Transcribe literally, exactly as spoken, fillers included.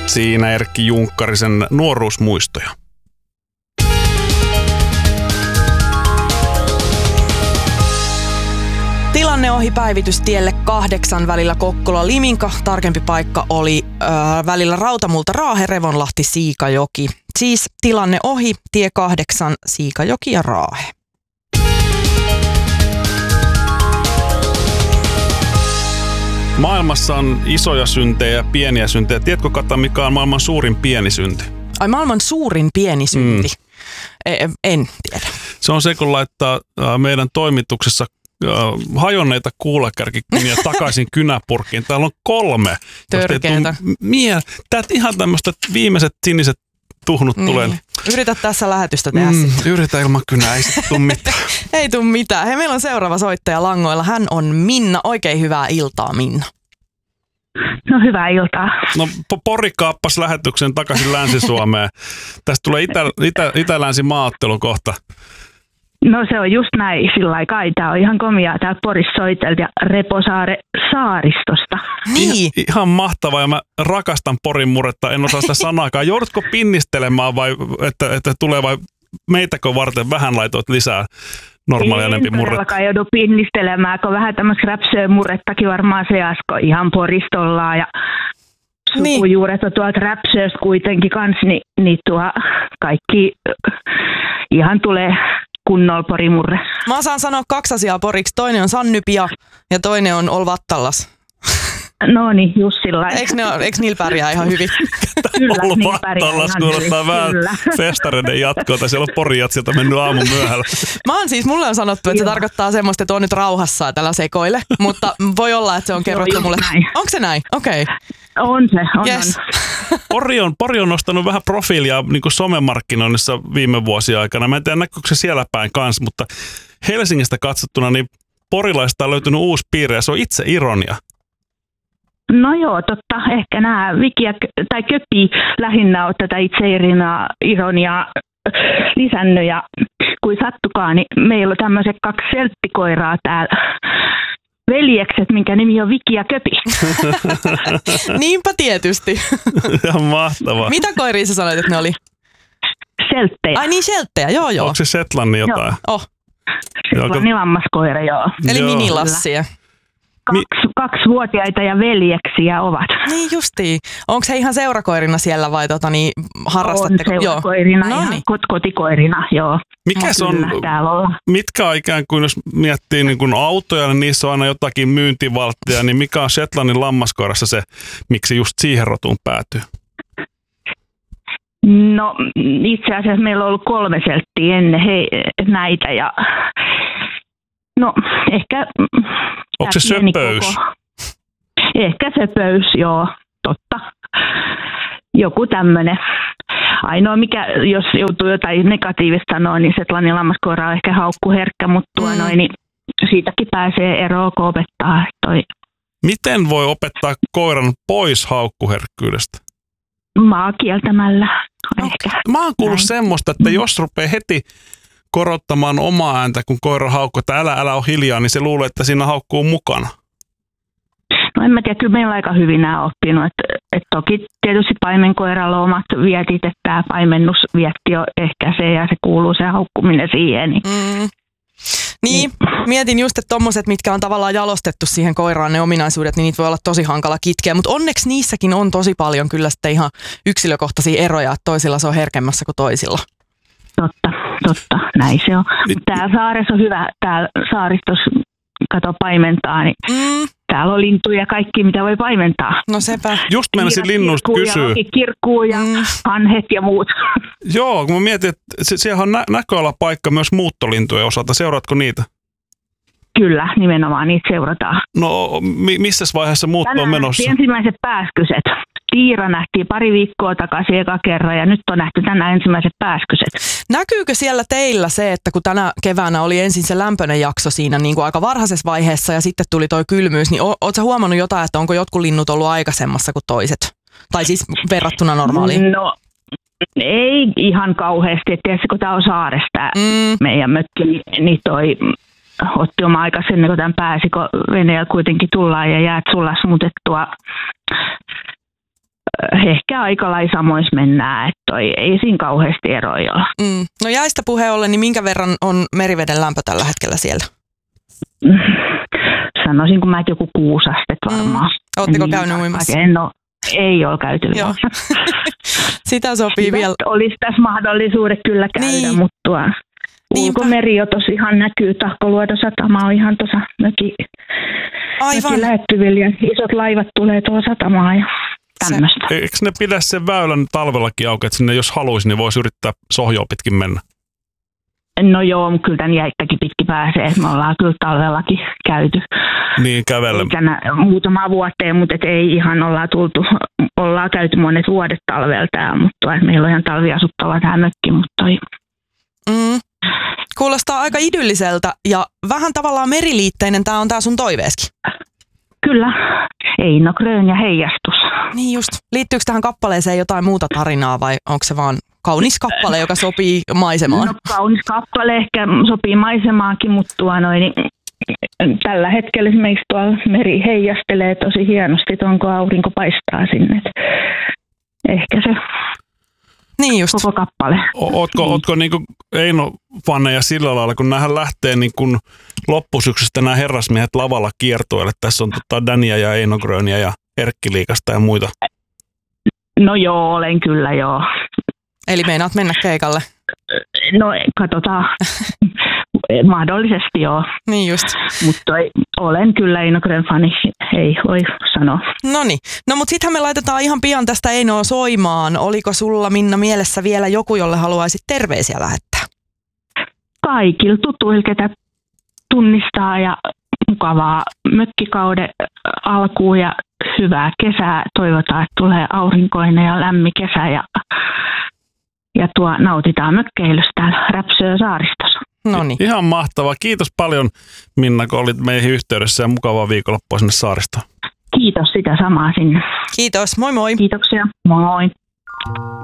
Siinä Erkki Junkkarisen nuoruusmuistoja. Tilanne ohi päivitystielle kahdeksan välillä Kokkola-Liminka. Tarkempi paikka oli ö, välillä Rautamulta-Raahe, Revonlahti, Siikajoki. Siis tilanne ohi, tie kahdeksan, Siikajoki ja Raahe. Maailmassa on isoja syntejä ja pieniä syntejä. Tiedätkö, Kata, mikä on maailman suurin pieni synti? Ai, maailman suurin pieni synti? Mm. En tiedä. Se on se, kun laittaa meidän toimituksessa hajonneita kuulakärkikyniä takaisin kynäpurkkiin. Täällä on kolme. Törkeetä. Mie, täältä ihan tämmöistä viimeiset siniset tuhnut niin tulee. Yritä tässä lähetystä tehdä mm, sitten. Yritä ilman kynää, ei sitten tule mitään. Ei tule mitään. Hei, meillä on seuraava soittaja langoilla. Hän on Minna. Oikein hyvää iltaa, Minna. No, hyvää iltaa. No, Pori kaappas lähetyksen takaisin Länsi-Suomeen. Tästä tulee itä, itä, itä-länsi maaottelu kohta. No, se on just näin sillä lailla kai. Tää on ihan komiaa. Täällä Porissa soitelta ja Reposaare saaristosta. Niin. Ihan, ihan mahtavaa ja mä rakastan Porin murretta. En osaa sitä sanaakaan. Joudutko pinnistelemään vai että, että tulee vai meitäkö varten vähän laitoit lisää normaalia enempi murretta? En todellakaan joudu pinnistelemään, kun vähän tämmöistä räpsöä murrettakin varmaan seasko ihan Poristollaan ja sukujuuret on tuolta räpsööstä kuitenkin kans, niin, niin tuo kaikki ihan tulee kunnolla Porimurre. Mä saan sanoa kaksi asiaa poriksi. Toinen on Sannypia ja toinen on Olvattallas. No niin, just sillä lailla. Eikö, ne, eikö niillä pärjää ihan hyvin? Kyllä, niin Olvattallas kuulostaa vähän festareiden jatkoa, tai siellä on Porijat sieltä mennyt aamun myöhällä. Mä oon siis, mulle on sanottu, että se tarkoittaa semmoista, että on nyt rauhassa ja tällä sekoile, mutta voi olla, että se on kerrottu no, mulle. Näin. Onko se näin? Okei. Okay. On se, on. Yes. on. Pori on, Pori on nostanut vähän profiilia niin kuin somemarkkinoinnissa viime vuosien aikana. Mä en tiedä, näkyykö se siellä päin kanssa, mutta Helsingistä katsottuna niin porilaista on löytynyt uusi piirre ja se on itse ironia. No joo, totta. Ehkä nämä Vikiä tai Köpi lähinnä on tätä itse ironiaa lisännyt ja kuin sattukaan, niin meillä on tämmöiset kaksi selttikoiraa täällä. Veljekset, minkä nimi on Viki ja Köpi. Niinpä tietysti. Ihan mahtavaa. Mitä koiria sä sanoit, että ne oli? Selttejä. Ai niin, selttejä, joo joo. Onko se Shetlannin jotain? Joo. Oh. Shetlannin lammaskoira, joo. Eli joo. Minilassia. Kaksi, kaksivuotiaita ja veljeksiä ovat. Niin justiin. Onko he ihan seurakoirina siellä vai tota, niin, harrastatteko? On seurakoirina joo. ja no niin. kot- kotikoirina, joo. Mikä no, se on, mitkä on ikään kuin, jos miettii niin kuin autoja, niin niissä on aina jotakin myyntivalttia, niin mikä on Shetlandin lammaskoirassa se, miksi just siihen rotuun päätyy? No itse asiassa meillä on ollut kolme selttiä ennen he, näitä ja no ehkä... Onko se söpöys? Koko. Ehkä söpöys, joo, totta. Joku tämmöinen. Ainoa mikä, jos joutuu jotain negatiivista sanoa, niin Shetlandin lammaskoira on ehkä haukkuherkkä, mutta tuo mm. noin, niin siitäkin pääsee eroon, kun opettaa. Toi. Miten voi opettaa koiran pois haukkuherkkyydestä? Maa kieltämällä. Ehkä. Mä oon kuullut semmoista, että jos rupeaa heti korottamaan omaa ääntä, kun koira haukkuu, että älä, älä ole hiljaa, niin se luulee, että siinä haukkuu mukana. No en mä tiedä, kyllä meillä on aika hyvin nämä oppinut. Että, et toki tietysti paimenkoiralla on omat vietit, että tämä paimennusvietti on ehkä se ja se kuuluu se haukkuminen siihen. Niin. Mm. Niin, mietin just, että tommoset, mitkä on tavallaan jalostettu siihen koiraan, ne ominaisuudet, niin niitä voi olla tosi hankala kitkeä. Mutta onneksi niissäkin on tosi paljon kyllä sitten ihan yksilökohtaisia eroja, että toisilla se on herkemmässä kuin toisilla. Totta, totta, näin se on. Täällä saaressa on hyvä, täällä saaristossa kato paimentaa, niin mm. täällä on lintuja ja kaikki, mitä voi paimentaa. No sepä. Just meinasin linnuista kysyä. Kirkkuu ja mm. hanhet ja muut. Joo, kun mä mietin, että siellä on nä- näköalapaikka myös muuttolintujen osalta. Seuraatko niitä? Kyllä, nimenomaan niitä seurataan. No, mi- missä vaiheessa muutto Tänään on menossa? ensimmäiset pääskyset. Tiira nähtiin pari viikkoa takaisin eka kerran ja nyt on nähty tänään ensimmäiset pääskyset. Näkyykö siellä teillä se, että kun tänä keväänä oli ensin se lämpöinen jakso siinä niin kuin aika varhaisessa vaiheessa ja sitten tuli toi kylmyys, niin o- ootko sä huomannut jotain, että onko jotkut linnut ollut aikaisemmassa kuin toiset? Tai siis verrattuna normaaliin? No ei ihan kauheasti, että tiedätkö, kun tämä on saaresta mm. meidän mökki, niin, niin toi otti oma aikas ennen kuin tämän pääsi, kun veneellä kuitenkin tullaan ja jäät sullas muutettua. ehkä aika lailla samoissa mennään, että toi, ei siinä kauheasti eroja ole. Mm. No jäistä puheen ollen, niin minkä verran on meriveden lämpö tällä hetkellä siellä? Sanoisin, kun mä joku kuusi astetta varmaan. Mm. Ootteko niin, käynyt uimassa? No, ei ole käyty. Sitä sopii Sitä vielä. Olisi tässä mahdollisuudet kyllä käydä, niin. Mutta tuo ulkomeri jo tosi ihan näkyy. Tahkoluodon satama on ihan tuossa möki, möki lähettyvillä ja isot laivat tulee tuohon satamaan ja tämmöistä. Eikö ne pidä sen väylän talvellakin auki, että sinne jos haluaisi, niin voisi yrittää sohjoa pitkin mennä? No joo, mutta kyllä tämän jäittäkin pitkin pääsee. Me ollaan kyllä talvellakin käyty. Niin, kävellä. Muutama vuoteen, mutta et ei ihan ollaan tultu. Ollaan käyty monet vuodet talvella täällä, mutta meillä on ihan talviasuttava tämä mökki. Mutta toi. Mm. Kuulostaa aika idylliseltä ja vähän tavallaan meriliitteinen tämä on tää sun toiveeskin. Kyllä. Eino Grön ja heijastus. Niin just. Liittyykö tähän kappaleeseen jotain muuta tarinaa vai onko se vaan kaunis kappale, joka sopii maisemaan? No kaunis kappale ehkä sopii maisemaankin, mutta tuo noin, tällä hetkellä esimerkiksi tuolla meri heijastelee tosi hienosti, että onko aurinko paistaa sinne. Ehkä se niin just. Koko kappale. Ootko, niin. ootko niin Eino-faneja sillä lailla, kun näähän lähtee niin kuin loppusyksystä nämä herrasmiehet lavalla kiertueelle? Tässä on tota Dania ja Eino Gröniä ja Erkki Liikasta ja muita. No joo, olen kyllä joo. Eli meinaat mennä keikalle? No katsotaan. Mahdollisesti joo. Niin just. Mutta olen kyllä Eino Grön fani, ei voi sanoa. Noniin. No mutta sittenhän me laitetaan ihan pian tästä Einoa soimaan. Oliko sulla, Minna, mielessä vielä joku, jolle haluaisit terveisiä lähettää? Kaikilla tutuilla, ketä tunnistaa ja mukavaa mökkikauden alkuun ja hyvää kesää. Toivotaan, että tulee aurinkoinen ja lämmin kesä ja, ja tuo nautitaan mökkeilystä täällä Räpsö saaristossa. Noniin. Ihan mahtavaa. Kiitos paljon, Minna, kun olit meihin yhteydessä ja mukavaa viikonloppua sinne saaristoon. Kiitos, sitä samaa sinne. Kiitos, moi moi. Kiitoksia, moi.